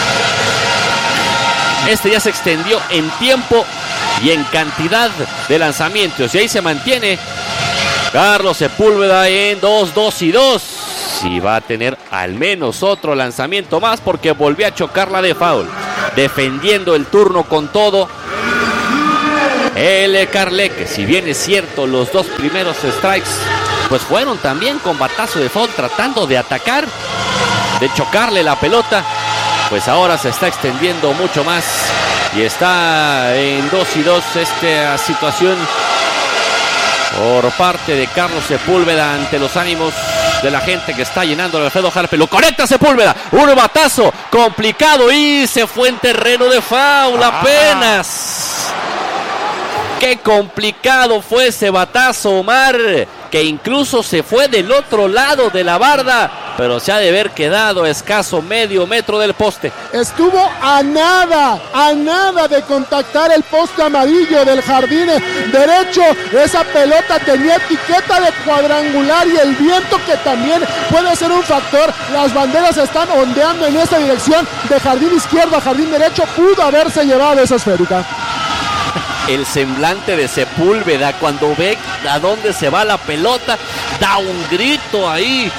Este ya se extendió en tiempo y en cantidad de lanzamientos, y ahí se mantiene Carlos Sepúlveda en dos, dos y dos. Y va a tener al menos otro lanzamiento más, porque volvió a chocarla de foul. Defendiendo el turno con todo el Carleque. Si bien es cierto, los dos primeros strikes pues fueron también con batazo de foul, tratando de atacar, de chocarle la pelota. Pues ahora se está extendiendo mucho más y está en dos y dos esta situación por parte de Carlos Sepúlveda ante los ánimos de la gente que está llenando el Alfredo Harpe. Lo conecta Sepúlveda, un batazo complicado y se fue en terreno de foul apenas. Qué complicado fue ese batazo, Omar, que incluso se fue del otro lado de la barda, pero se ha de haber quedado a escaso medio metro del poste. Estuvo a nada, a nada de contactar el poste amarillo del jardín derecho. Esa pelota tenía etiqueta de cuadrangular y el viento, que también puede ser un factor. Las banderas están ondeando en esta dirección, de jardín izquierdo a jardín derecho. Pudo haberse llevado esa esférica. El semblante de Sepúlveda cuando ve a dónde se va la pelota, da un grito ahí,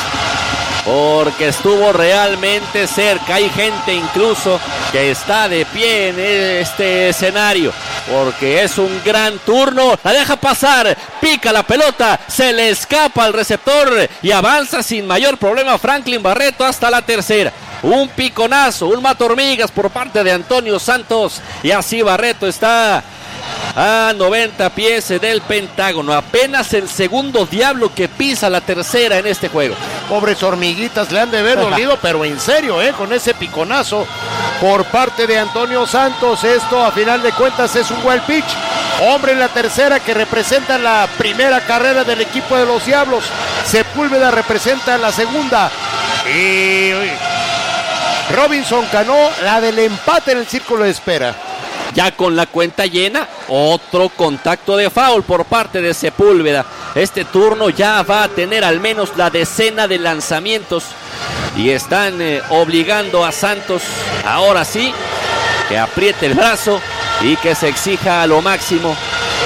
porque estuvo realmente cerca. Hay gente incluso que está de pie en este escenario, porque es un gran turno. La deja pasar, pica la pelota, se le escapa al receptor y avanza sin mayor problema Franklin Barreto hasta la tercera. Un piconazo, un mata hormigas por parte de Antonio Santos, y así Barreto está a noventa pies del Pentágono. Apenas el segundo diablo que pisa la tercera en este juego. Pobres hormiguitas, le han de haber dolido, pero en serio, eh, con ese piconazo por parte de Antonio Santos. Esto a final de cuentas es un wild pitch. Hombre en la tercera, que representa la primera carrera del equipo de los Diablos. Sepúlveda representa la segunda. Y Robinson Cano, la del empate en el círculo de espera. Ya con la cuenta llena, otro contacto de foul por parte de Sepúlveda. Este turno ya va a tener al menos la decena de lanzamientos y están eh, obligando a Santos, ahora sí, que apriete el brazo y que se exija a lo máximo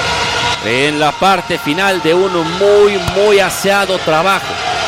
en la parte final de un muy, muy aseado trabajo.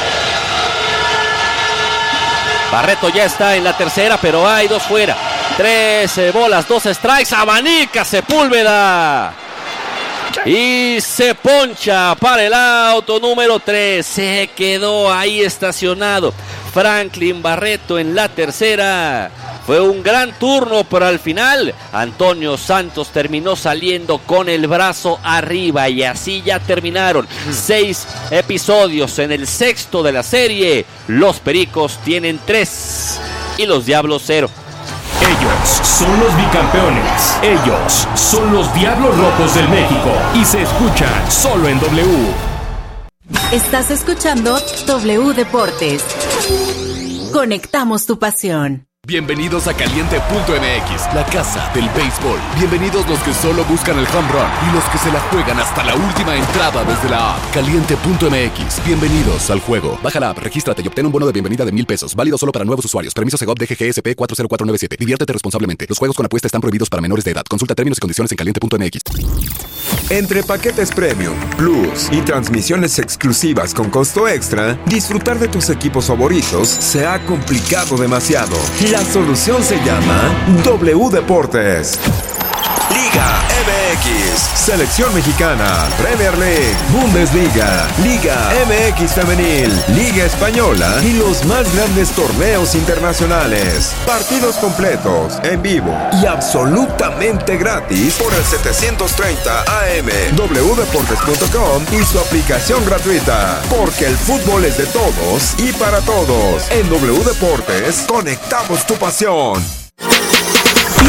Barreto ya está en la tercera, pero hay dos fuera. Tres bolas, dos strikes, abanica Sepúlveda. Y se poncha para el auto número tres. Se quedó ahí estacionado Franklin Barreto en la tercera. Fue un gran turno, pero al final Antonio Santos terminó saliendo con el brazo arriba. Y así ya terminaron seis episodios. En el sexto de la serie, los Pericos tienen tres y los Diablos cero. Ellos son los bicampeones. Ellos son los Diablos Rojos del México. Y se escuchan solo en W. Estás escuchando W Deportes. Conectamos tu pasión. Bienvenidos a Caliente punto M X, la casa del béisbol. Bienvenidos los que solo buscan el home run y los que se la juegan hasta la última entrada desde la app. Caliente punto M X, bienvenidos al juego. Baja la app, regístrate y obtén un bono de bienvenida de mil pesos. Válido solo para nuevos usuarios. Permiso Segov D G G S P cuatro cero cuatro nueve siete. Diviértete responsablemente. Los juegos con apuesta están prohibidos para menores de edad. Consulta términos y condiciones en Caliente punto M X. Entre paquetes Premium, Plus y transmisiones exclusivas con costo extra, disfrutar de tus equipos favoritos se ha complicado demasiado. La solución se llama W Deportes. Liga M X, Selección Mexicana, Premier League, Bundesliga, Liga M X Femenil, Liga Española y los más grandes torneos internacionales. Partidos completos, en vivo y absolutamente gratis por el setecientos treinta A M, w deportes punto com y su aplicación gratuita. Porque el fútbol es de todos y para todos. En W Deportes conectamos tu pasión.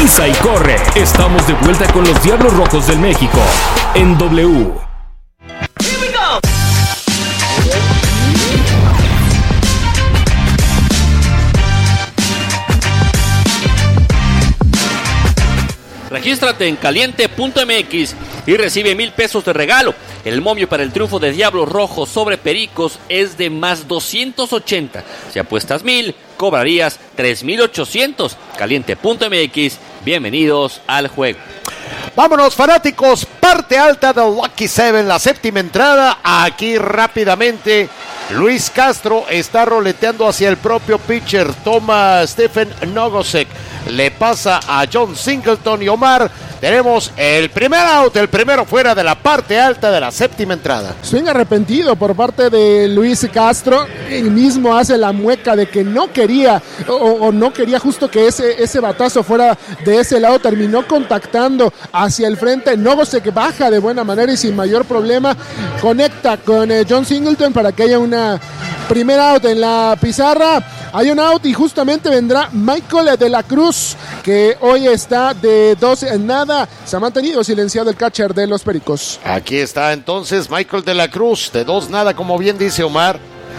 pisa y corre. Estamos de vuelta con los Diablos Rojos del México en W. Regístrate en caliente punto m x y recibe mil pesos de regalo. El momio para el triunfo de Diablos Rojos sobre Pericos es de más doscientos ochenta. Si apuestas mil, cobrarías tres mil ochocientos. caliente punto m x, bienvenidos al juego. Vámonos, fanáticos, parte alta del Lucky Seven, la séptima entrada. Aquí rápidamente Luis Castro está roleteando hacia el propio pitcher. Toma Stephen Nogosek, le pasa a John Singleton y Omar. Tenemos el primer out, el primero fuera de la parte alta de la séptima entrada. Swing arrepentido por parte de Luis Castro. Él mismo hace la mueca de que no quería o, o no quería justo que ese, ese batazo fuera de ese lado. Terminó contactando hacia el frente. Nogosek baja de buena manera y sin mayor problema conecta con eh, John Singleton para que haya una primer out en la pizarra. Hay un out y justamente vendrá Michael de la Cruz, que hoy está de dos en nada. Se ha mantenido silenciado el catcher de los Pericos. Aquí está entonces Michael de la Cruz, de dos nada, como bien dice Omar.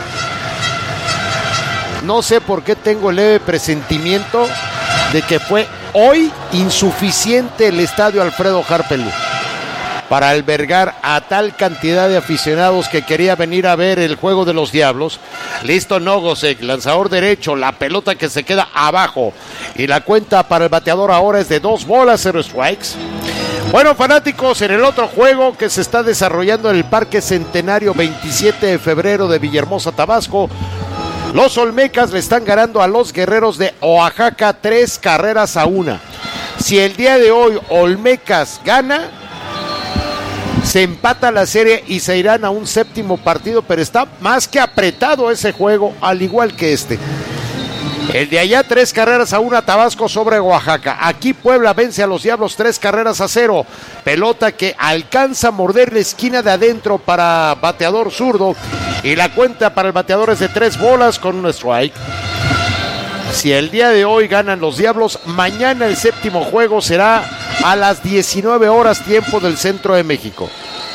No sé por qué tengo el leve presentimiento de que fue hoy insuficiente el estadio Alfredo Harpelú para albergar a tal cantidad de aficionados que quería venir a ver el juego de los Diablos. Listo Nogosek, lanzador derecho, la pelota que se queda abajo y la cuenta para el bateador ahora es de dos bolas, cero strikes. Bueno, fanáticos, en el otro juego que se está desarrollando en el Parque Centenario veintisiete de febrero de Villahermosa, Tabasco, los Olmecas le están ganando a los Guerreros de Oaxaca tres carreras a una. Si el día de hoy Olmecas gana, se empata la serie y se irán a un séptimo partido, pero está más que apretado ese juego, al igual que este. El de allá, tres carreras a una, Tabasco sobre Oaxaca. Aquí Puebla vence a los Diablos tres carreras a cero. Pelota que alcanza a morder la esquina de adentro para bateador zurdo. Y la cuenta para el bateador es de tres bolas con un strike. Si el día de hoy ganan los Diablos, mañana el séptimo juego será a las diecinueve horas tiempo del centro de México.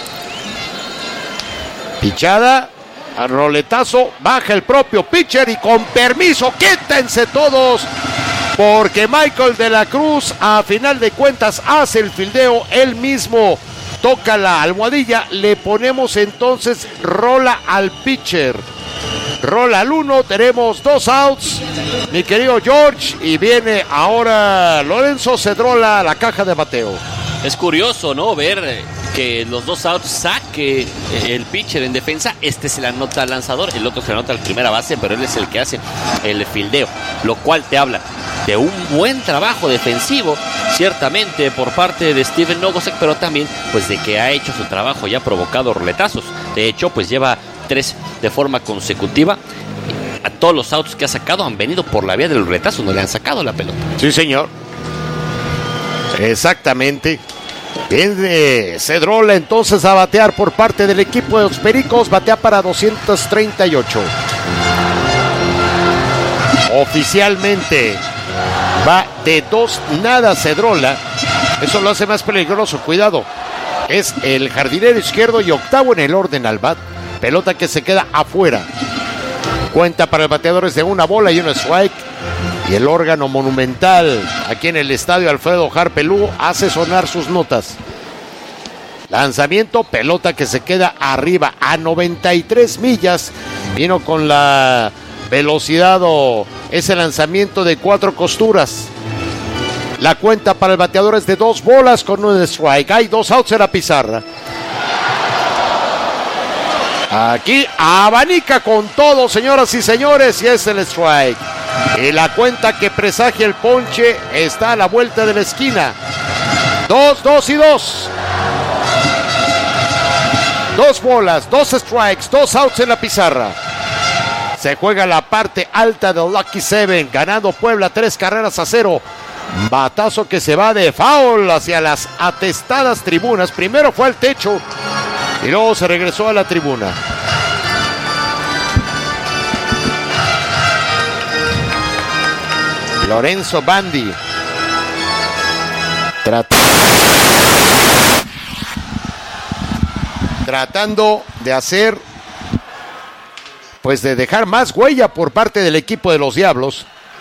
Pichada, al roletazo, baja el propio pitcher y con permiso, quítense todos, porque Michael de la Cruz a final de cuentas hace el fildeo él mismo, toca la almohadilla, le ponemos entonces rola al pitcher. Rola al uno, tenemos dos outs, mi querido George, y viene ahora Lorenzo Cedrola a la caja de bateo. Es curioso, ¿no? Ver que los dos outs saque el pitcher en defensa. Este se le anota al lanzador, el otro se le anota al primera base, pero él es el que hace el fildeo, lo cual te habla de un buen trabajo defensivo, ciertamente por parte de Steven Nogosek, pero también pues de que ha hecho su trabajo y ha provocado roletazos. De hecho, pues lleva tres de forma consecutiva. A todos los outs que ha sacado han venido por la vía del roletazo, no le han sacado la pelota. Sí, señor. Exactamente. Viene Cedrola entonces a batear por parte del equipo de los Pericos. Batea para doscientos treinta y ocho. Oficialmente va de dos nada Cedrola. Eso lo hace más peligroso. Cuidado. Es el jardinero izquierdo y octavo en el orden al bat. Pelota que se queda afuera. Cuenta para el bateador es de una bola y un strike. Y el órgano monumental aquí en el estadio Alfredo Harpelú hace sonar sus notas. Lanzamiento, pelota que se queda arriba a noventa y tres millas. Vino con la velocidad o ese lanzamiento de cuatro costuras. La cuenta para el bateador es de dos bolas con un strike. Hay dos outs en la pizarra. Aquí abanica con todo, señoras y señores, y es el strike. Y la cuenta que presagia el ponche está a la vuelta de la esquina. Dos, dos y dos. Dos bolas, dos strikes, dos outs en la pizarra. Se juega la parte alta del Lucky Seven, ganando Puebla tres carreras a cero. Batazo que se va de foul hacia las atestadas tribunas. Primero fue al techo y luego se regresó a la tribuna. Lorenzo Bandi Trat- Tratando de hacer, pues de dejar más huella por parte del equipo de los Diablos.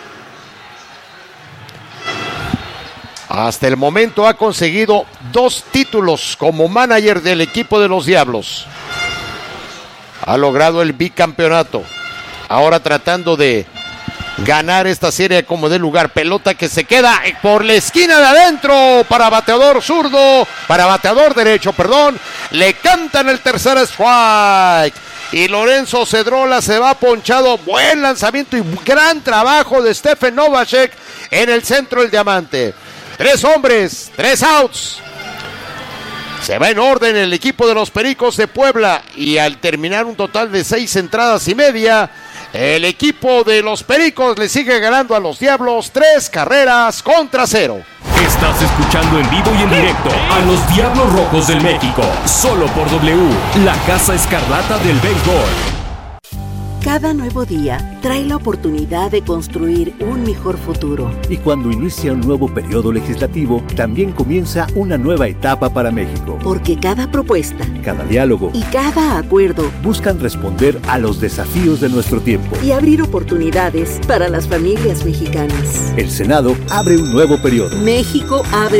Hasta el momento ha conseguido dos títulos como manager del equipo de los Diablos. Ha logrado el bicampeonato. Ahora tratando de ganar esta serie como de lugar. Pelota que se queda por la esquina de adentro para bateador zurdo, para bateador derecho, perdón. Le cantan el tercer strike. Y Lorenzo Cedrola se va ponchado. Buen lanzamiento y gran trabajo de Stephen Novacek en el centro del diamante. Tres hombres, tres outs. Se va en orden el equipo de los Pericos de Puebla. Y al terminar un total de seis entradas y media, el equipo de los Pericos le sigue ganando a los Diablos tres carreras contra cero. Estás escuchando en vivo y en directo a los Diablos Rojos del México, solo por W, la Casa Escarlata del Béisbol. Cada nuevo día trae la oportunidad de construir un mejor futuro. Y cuando inicia un nuevo periodo legislativo, también comienza una nueva etapa para México. Porque cada propuesta, cada diálogo y cada acuerdo buscan responder a los desafíos de nuestro tiempo y abrir oportunidades para las familias mexicanas. El Senado abre un nuevo periodo. México abre